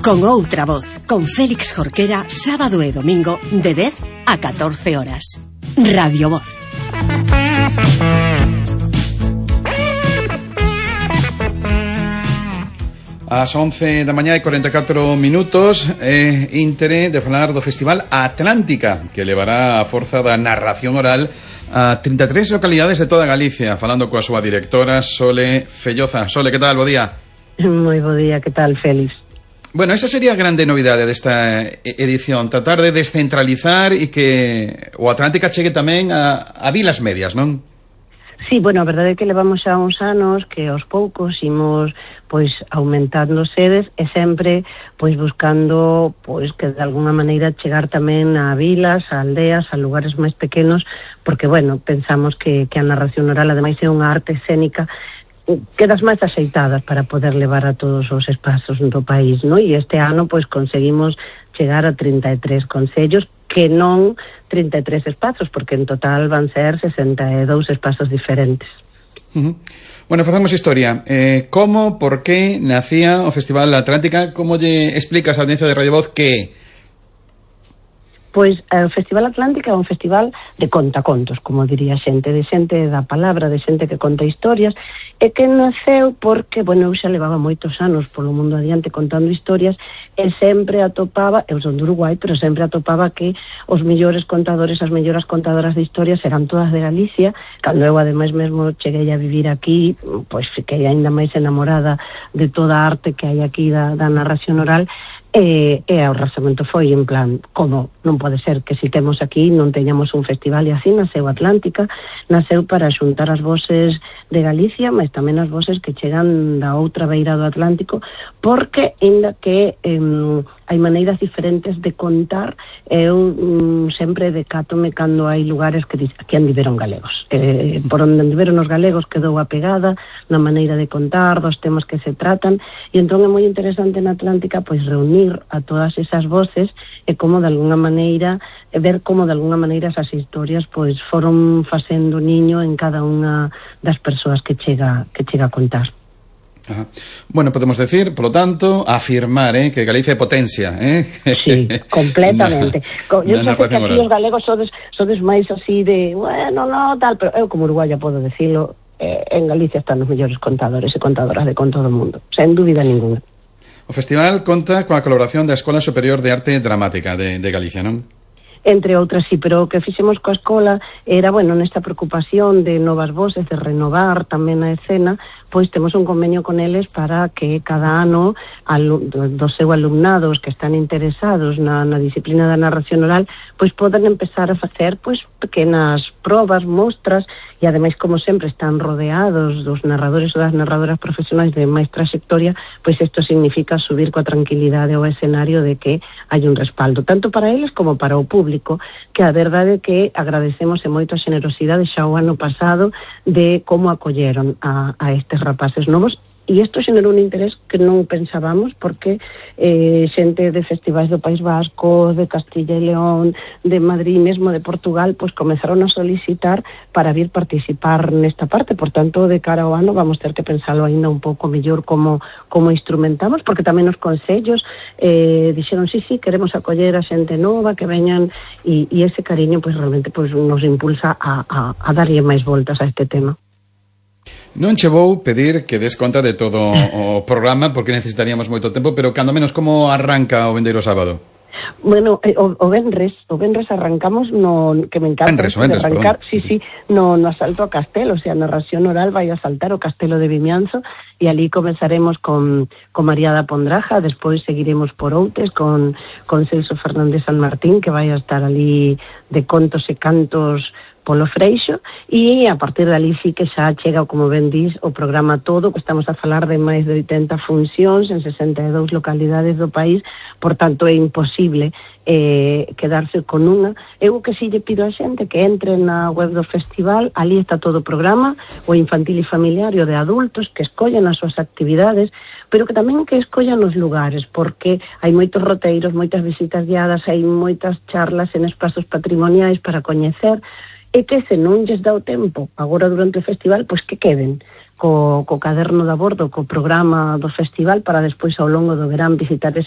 Con outra voz, con Félix Jorquera, sábado e domingo de 10 a 14 horas. Radio Voz. Ás 11 da mañá e 44 minutos íntere de falar do Festival Atlántica, que levará a forza da narración oral a 33 localidades de toda Galicia, falando coa súa directora Sole Felloza. Sole, que tal? Bo día. Moi bo día, que tal, Félix? Bueno, esa sería a grande novidade desta edición, tratar de descentralizar e que o Atlántica chegue tamén a vilas medias, non? Sí, bueno, a verdade é que levamos xa uns anos que aos poucos imos pois aumentando sedes e sempre pois buscando pois que de alguna maneira chegar tamén a vilas, a aldeas, a lugares máis pequenos, porque bueno, pensamos que a narración oral ademais é unha arte escénica que das máis axeitadas para poder levar a todos os espazos do país, non? E este ano pois conseguimos chegar a 33 concellos, que non 33 espazos, porque en total van ser 62 espazos diferentes. Bueno, facemos historia. Como, por que nacía o Festival Atlántica? Como lle explicas á audiencia de Radio Voz que... Pois o Festival Atlántica é un festival de contacontos, como diría xente, de xente da palabra, de xente que conta historias, e que naceu porque, bueno, eu xa levaba moitos anos polo mundo adiante contando historias, e sempre atopaba, eu son de Uruguai, pero sempre atopaba que os mellores contadores, as melloras contadoras de historias eran todas de Galicia. Cando eu, ademais, mesmo cheguei a vivir aquí, pois fiquei aínda máis enamorada de toda a arte que hai aquí da narración oral, e o razamento foi en plan, como non pode ser que se temos aquí non teñamos un festival, e así naceu Atlántica. Naceu para xuntar as voces de Galicia, mas tamén as voces que chegan da outra beira do Atlántico, porque ainda que hai maneiras diferentes de contar, eu sempre decátome cando hai lugares que aquí andiveron galegos, por onde andiveron os galegos quedou a pegada na maneira de contar, dos temas que se tratan, e entón é moi interesante na Atlántica pois reunir a todas esas voces e como de alguna maneira ver como de alguna maneira esas historias pois foron facendo niño en cada unha das persoas que chega a contar. Ajá. Bueno, podemos decir, por lo tanto, afirmar que Galicia é potencia, Sí, completamente. Eu sei que aquí os galegos sodes máis así de, bueno, no, tal, pero eu como uruguaya podo decirlo, en Galicia están os mellores contadores e contadoras de conto do mundo, sen dúbida ninguna. O festival conta coa colaboración da Escola Superior de Arte Dramática de Galicia, non? Entre outras, sí, pero o que fixemos coa escola era, bueno, nesta preocupación de novas voces, de renovar tamén a escena, pois temos un convenio con eles para que cada ano do seu alumnado, os que están interesados na disciplina da narración oral, pois podan empezar a facer pois pequenas probas, mostras, e ademais, como sempre, están rodeados dos narradores ou das narradoras profesionais de máis trayectoria, pois isto significa subir coa tranquilidade ao escenario de que hai un respaldo, tanto para eles como para o público, que a verdade é que agradecemos e moito a xenerosidade xa o ano pasado de como acolleron a estes rapaces novos, e isto xenerou un interés que non pensábamos, porque xente de festivais do País Vasco, de Castilla e León, de Madrid, mesmo de Portugal, pois comezaron a solicitar para vir participar nesta parte. Por tanto, de cara ao ano vamos ter que pensalo aínda un pouco mellor como instrumentamos, porque tamén os concellos dixeron, sí, queremos acoller a xente nova, que veñan, e ese cariño pois realmente pois nos impulsa a darlle máis voltas a este tema. Non che vou pedir que des conta de todo o programa, porque necesitaríamos moito tempo, pero cando menos como arranca o vindeiro sábado? Bueno, o venres arrancamos que me encanta arrancar, sí, no asalto a Castelo, o sea, a narración oral vai a saltar o Castelo de Vimianzo, e ali comezaremos con María da Pondraja, despois seguiremos por Outes con Celso Fernández San Martín, que vai a estar ali de contos e cantos polo Freixo, e a partir dali sí que xa chega, como ben dís, o programa todo, que estamos a falar de máis de 80 funcións en 62 localidades do país, por tanto é imposible quedarse con unha. Eu que si lle pido a xente que entre na web do festival, ali está todo o programa, o infantil e familiar e o de adultos, que escollen as súas actividades, pero que tamén que escollan os lugares, porque hai moitos roteiros, moitas visitas guiadas, hai moitas charlas en espazos patrimoniais para coñecer, e que se non lles dá o tempo agora durante o festival, pois que queden co caderno de a bordo, co programa do festival, para despois ao longo do verán visitar